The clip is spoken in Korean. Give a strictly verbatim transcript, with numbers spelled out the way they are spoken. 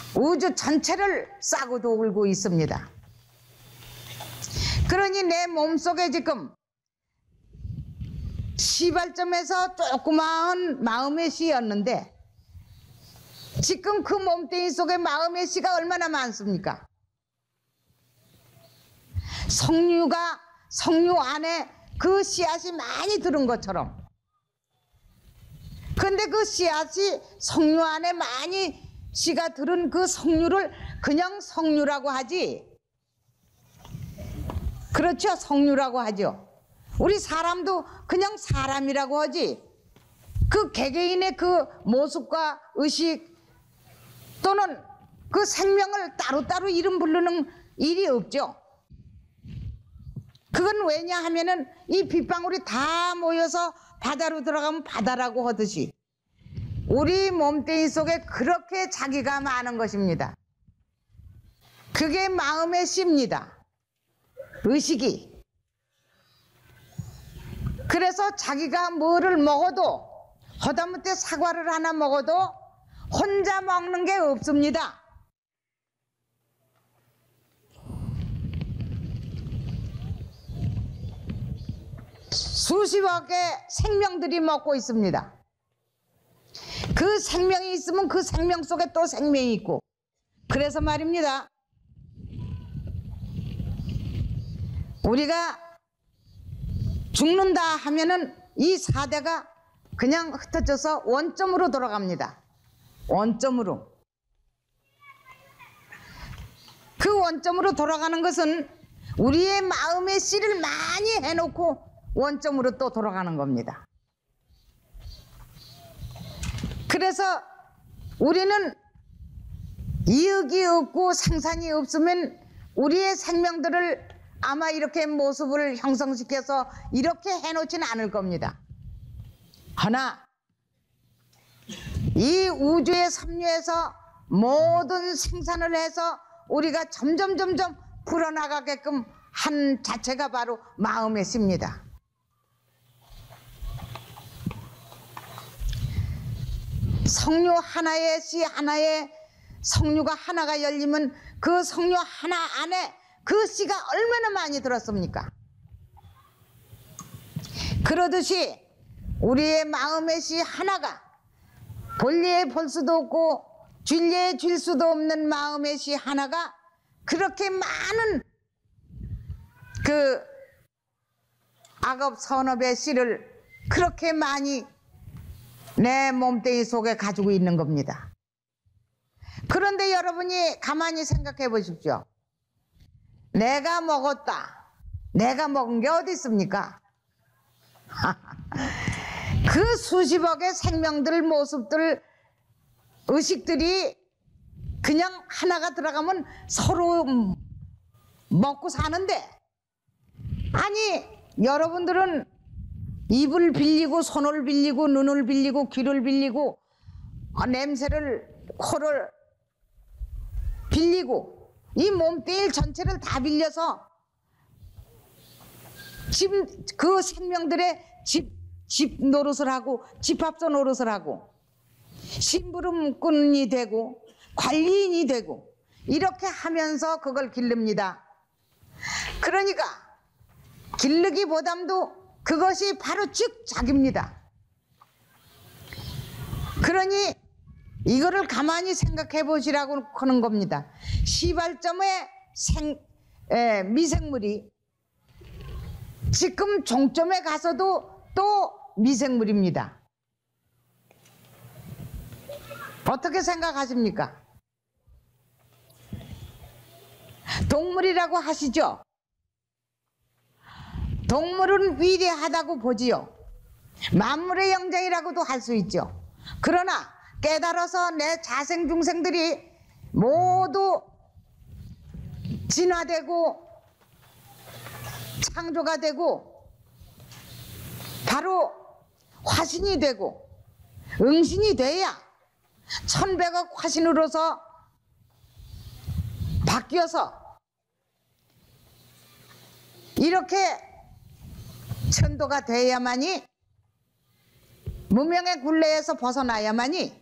우주 전체를 싸고 돌고 있습니다. 그러니 내 몸속에 지금 시발점에서 조그마한 마음의 씨였는데 지금 그 몸뚱이 속에 마음의 씨가 얼마나 많습니까? 석류가 석류 안에 그 씨앗이 많이 들은 것처럼. 그런데 그 씨앗이 석류 안에 많이 씨가 들은 그 석류를 그냥 석류라고 하지. 그렇죠? 석류라고 하죠. 우리 사람도 그냥 사람이라고 하지. 그 개개인의 그 모습과 의식 또는 그 생명을 따로따로 이름 부르는 일이 없죠. 그건 왜냐 하면은 이 빗방울이 다 모여서 바다로 들어가면 바다라고 하듯이 우리 몸뚱이 속에 그렇게 자기가 많은 것입니다. 그게 마음의 씨입니다. 의식이. 그래서 자기가 뭐를 먹어도 허다못해 사과를 하나 먹어도 혼자 먹는 게 없습니다. 수십억의 생명들이 먹고 있습니다. 그 생명이 있으면 그 생명 속에 또 생명이 있고, 그래서 말입니다. 우리가 죽는다 하면은 이 사대가 그냥 흩어져서 원점으로 돌아갑니다. 원점으로. 그 원점으로 돌아가는 것은 우리의 마음의 씨를 많이 해놓고 원점으로 또 돌아가는 겁니다. 그래서 우리는 이익이 없고 생산이 없으면 우리의 생명들을 아마 이렇게 모습을 형성시켜서 이렇게 해놓지는 않을 겁니다. 하나, 이 우주의 삼류에서 모든 생산을 해서 우리가 점점 점점 풀어나가게끔 한 자체가 바로 마음의 씨입니다. 석류 하나의 씨 하나에 석류가 하나가 열리면 그 석류 하나 안에 그 씨가 얼마나 많이 들었습니까? 그러듯이 우리의 마음의 씨 하나가 볼리에 볼 수도 없고 줄리에 줄 수도 없는 마음의 씨 하나가 그렇게 많은 그 악업 선업의 씨를 그렇게 많이 내 몸뚱이 속에 가지고 있는 겁니다. 그런데 여러분이 가만히 생각해 보십시오. 내가 먹었다. 내가 먹은 게 어디 있습니까? 그 수십억의 생명들, 모습들, 의식들이 그냥 하나가 들어가면 서로 먹고 사는데, 아니 여러분들은 입을 빌리고 손을 빌리고 눈을 빌리고 귀를 빌리고 냄새를 코를 빌리고 이 몸뚱이 전체를 다 빌려서 집, 그 생명들의 집, 집 노릇을 하고 집합소 노릇을 하고 심부름꾼이 되고 관리인이 되고 이렇게 하면서 그걸 기릅니다. 그러니까 기르기보담도 그것이 바로 즉 자기입니다. 그러니 이거를 가만히 생각해 보시라고 하는 겁니다. 시발점의 생, 에, 미생물이 지금 종점에 가서도 또 미생물입니다. 어떻게 생각하십니까? 동물이라고 하시죠? 동물은 위대하다고 보지요. 만물의 영장이라고도 할 수 있죠. 그러나 깨달아서 내 자생중생들이 모두 진화되고 창조가 되고 바로 화신이 되고 응신이 돼야 천백억 화신으로서 바뀌어서 이렇게 천도가 돼야만이 무명의 굴레에서 벗어나야만이